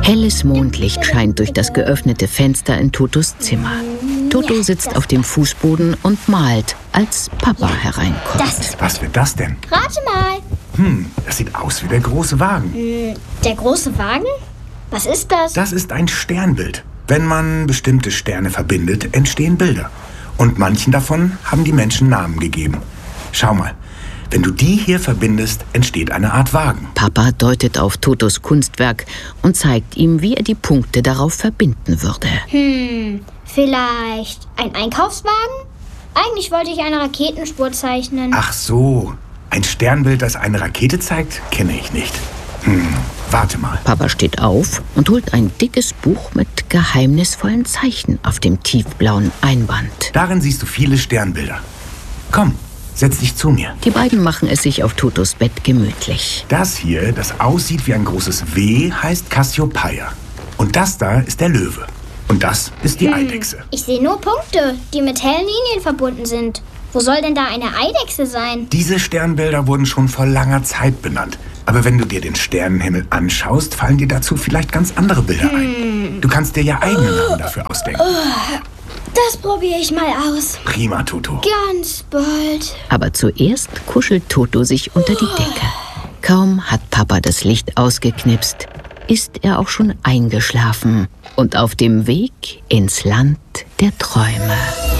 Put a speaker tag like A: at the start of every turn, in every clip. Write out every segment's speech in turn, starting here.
A: Helles Mondlicht scheint durch das geöffnete Fenster in Totos Zimmer. Toto sitzt auf dem Fußboden und malt, als Papa hereinkommt.
B: Was wird das denn?
C: Rate mal.
B: Das sieht aus wie der große Wagen.
C: Der große Wagen? Was ist das?
B: Das ist ein Sternbild. Wenn man bestimmte Sterne verbindet, entstehen Bilder. Und manchen davon haben die Menschen Namen gegeben. Schau mal, wenn du die hier verbindest, entsteht eine Art Wagen.
A: Papa deutet auf Totos Kunstwerk und zeigt ihm, wie er die Punkte darauf verbinden würde.
C: Vielleicht ein Einkaufswagen? Eigentlich wollte ich eine Raketenspur zeichnen.
B: Ach so, ein Sternbild, das eine Rakete zeigt, kenne ich nicht. Warte mal.
A: Papa steht auf und holt ein dickes Buch mit geheimnisvollen Zeichen auf dem tiefblauen Einband.
B: Darin siehst du viele Sternbilder. Komm, setz dich zu mir.
A: Die beiden machen es sich auf Totos Bett gemütlich.
B: Das hier, das aussieht wie ein großes W, heißt Cassiopeia. Und das da ist der Löwe. Und das ist die Eidechse.
C: Ich sehe nur Punkte, die mit hellen Linien verbunden sind. Wo soll denn da eine Eidechse sein?
B: Diese Sternbilder wurden schon vor langer Zeit benannt. Aber wenn du dir den Sternenhimmel anschaust, fallen dir dazu vielleicht ganz andere Bilder ein. Du kannst dir ja eigene Namen dafür ausdenken.
C: Das probiere ich mal aus.
B: Prima, Toto.
C: Ganz bald.
A: Aber zuerst kuschelt Toto sich unter die Decke. Kaum hat Papa das Licht ausgeknipst, ist er auch schon eingeschlafen und auf dem Weg ins Land der Träume.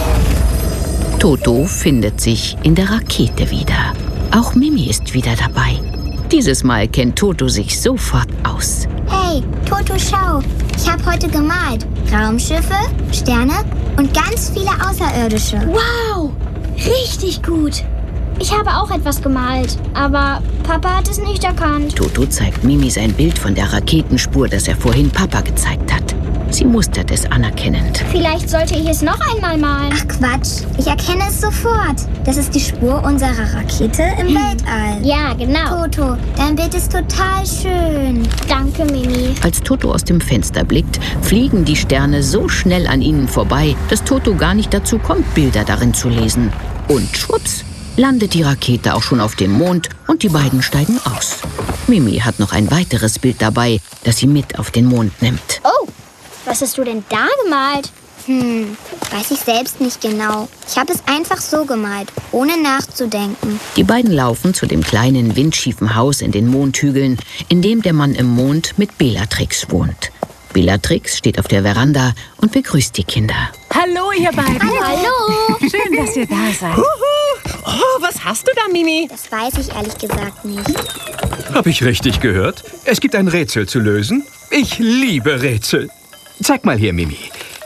A: Toto findet sich in der Rakete wieder. Auch Mimi ist wieder dabei. Dieses Mal kennt Toto sich sofort aus.
D: Hey, Toto, schau. Ich habe heute gemalt. Raumschiffe, Sterne und ganz viele Außerirdische.
C: Wow, richtig gut. Ich habe auch etwas gemalt, aber Papa hat es nicht erkannt.
A: Toto zeigt Mimi sein Bild von der Raketenspur, das er vorhin Papa gezeigt hat. Sie mustert es anerkennend.
C: Vielleicht sollte ich es noch einmal malen.
D: Ach Quatsch, ich erkenne es sofort. Das ist die Spur unserer Rakete im Weltall.
C: Ja, genau.
D: Toto, dein Bild ist total schön.
C: Danke, Mimi.
A: Als Toto aus dem Fenster blickt, fliegen die Sterne so schnell an ihnen vorbei, dass Toto gar nicht dazu kommt, Bilder darin zu lesen. Und schwupps, landet die Rakete auch schon auf dem Mond und die beiden steigen aus. Mimi hat noch ein weiteres Bild dabei, das sie mit auf den Mond nimmt.
C: Oh, was hast du denn da gemalt?
D: Weiß ich selbst nicht genau. Ich habe es einfach so gemalt, ohne nachzudenken.
A: Die beiden laufen zu dem kleinen windschiefen Haus in den Mondhügeln, in dem der Mann im Mond mit Bellatrix wohnt. Bellatrix steht auf der Veranda und begrüßt die Kinder.
E: Hallo, ihr beiden.
C: Hallo.
E: Schön, dass ihr da seid. Oh, was hast du da, Mimi?
D: Das weiß ich ehrlich gesagt nicht.
F: Hab ich richtig gehört? Es gibt ein Rätsel zu lösen. Ich liebe Rätsel. Zeig mal hier, Mimi.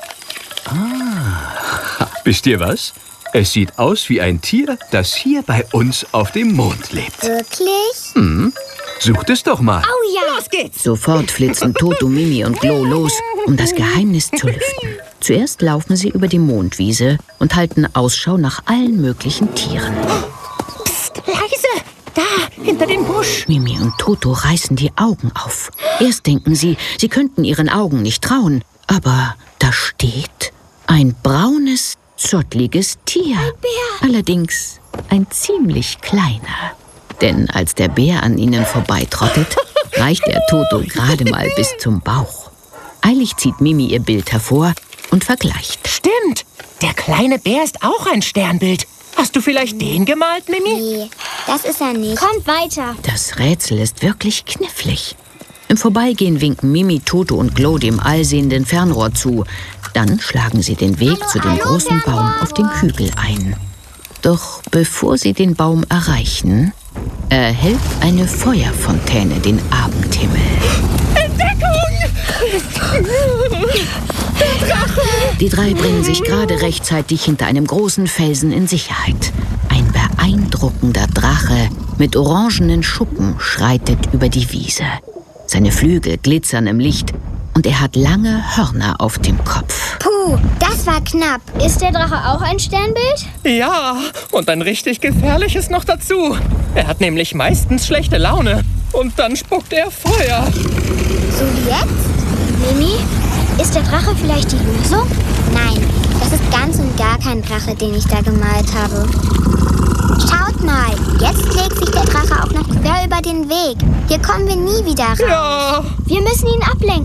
F: Wisst ihr was? Es sieht aus wie ein Tier, das hier bei uns auf dem Mond lebt.
D: Wirklich?
F: Sucht es doch mal.
C: Oh ja.
E: Los geht's.
A: Sofort flitzen Toto, Mimi und Glo los, um das Geheimnis zu lüften. Zuerst laufen sie über die Mondwiese und halten Ausschau nach allen möglichen Tieren.
E: Psst, leise. Da, hinter dem Busch.
A: Mimi und Toto reißen die Augen auf. Erst denken sie könnten ihren Augen nicht trauen. Aber da steht ein braunes, zottliges Tier.
C: Ein Bär.
A: Allerdings ein ziemlich kleiner. Denn als der Bär an ihnen vorbeitrottet, reicht er Toto gerade mal bis zum Bauch. Eilig zieht Mimi ihr Bild hervor und vergleicht.
E: Stimmt, der kleine Bär ist auch ein Sternbild. Hast du vielleicht den gemalt, Mimi?
D: Nee, das ist er nicht.
C: Kommt weiter.
A: Das Rätsel ist wirklich knifflig. Im Vorbeigehen winken Mimi, Toto und Glo dem allsehenden Fernrohr zu. Dann schlagen sie den Weg zu dem großen Baum auf dem Hügel ein. Doch bevor sie den Baum erreichen, erhellt eine Feuerfontäne den Abendhimmel. Die drei bringen sich gerade rechtzeitig hinter einem großen Felsen in Sicherheit. Ein beeindruckender Drache mit orangenen Schuppen schreitet über die Wiese. Seine Flügel glitzern im Licht und er hat lange Hörner auf dem Kopf.
D: Puh, das war knapp.
C: Ist der Drache auch ein Sternbild?
E: Ja, und ein richtig gefährliches noch dazu. Er hat nämlich meistens schlechte Laune. Und dann spuckt er Feuer.
D: So wie jetzt?
C: Mimi, ist der Drache vielleicht die Lösung?
D: Nein, das ist ganz und gar kein Drache, den ich da gemalt habe. Schaut mal, jetzt legt sich der Drache auch noch quer über den Weg. Hier kommen wir nie wieder raus.
E: Ja,
C: Wir müssen ihn ablenken.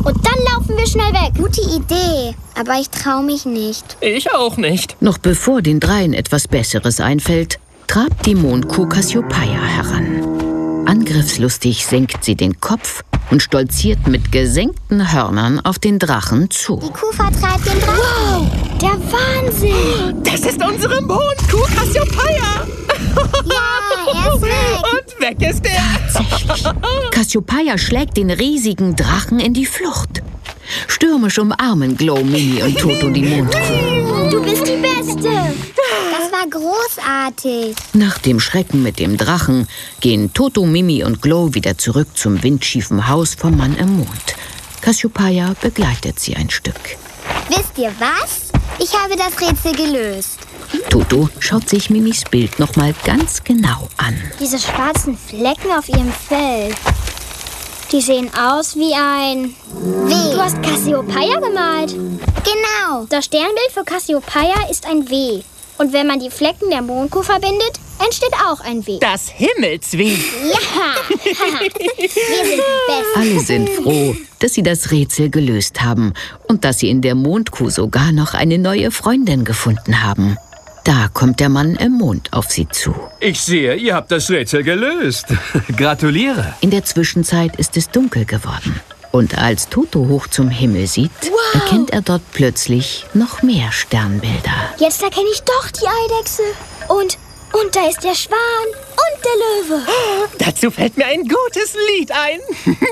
C: Und dann laufen wir schnell weg.
D: Gute Idee, aber ich traue mich nicht.
E: Ich auch nicht.
A: Noch bevor den dreien etwas Besseres einfällt, trabt die Mondkuh Cassiopeia heran. Angriffslustig senkt sie den Kopf und stolziert mit gesenkten Hörnern auf den Drachen zu.
D: Die Kuh vertreibt den Drachen.
C: Wow, der Wahnsinn.
E: Das ist unsere Mondkuh Cassiopeia.
D: Ja, er ist weg.
E: Und weg ist er.
A: Cassiopeia schlägt den riesigen Drachen in die Flucht. Stürmisch umarmen Glow, Mimi und Toto die Mondkuh.
C: Du bist die Beste.
D: Das war großartig.
A: Nach dem Schrecken mit dem Drachen gehen Toto, Mimi und Glow wieder zurück zum windschiefen Haus vom Mann im Mond. Cassiopeia begleitet sie ein Stück.
D: Wisst ihr was? Ich habe das Rätsel gelöst.
A: Toto schaut sich Mimis Bild noch mal ganz genau an.
C: Diese schwarzen Flecken auf ihrem Fell. Die sehen aus wie ein...
D: W.
C: Du hast Cassiopeia gemalt.
D: Genau.
C: Das Sternbild für Cassiopeia ist ein W. Und wenn man die Flecken der Mondkuh verbindet, entsteht auch ein W.
E: Das Himmelsweh.
C: Ja! Wir sind die Besten.
A: Alle sind froh, dass sie das Rätsel gelöst haben und dass sie in der Mondkuh sogar noch eine neue Freundin gefunden haben. Da kommt der Mann im Mond auf sie zu.
F: Ich sehe, ihr habt das Rätsel gelöst. Gratuliere.
A: In der Zwischenzeit ist es dunkel geworden. Und als Toto hoch zum Himmel sieht, erkennt er dort plötzlich noch mehr Sternbilder.
C: Jetzt erkenne ich doch die Eidechse. Und da ist der Schwan und der Löwe.
E: Dazu fällt mir ein gutes Lied ein.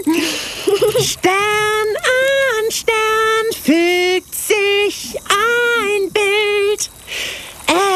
E: Stern an Stern fügt sich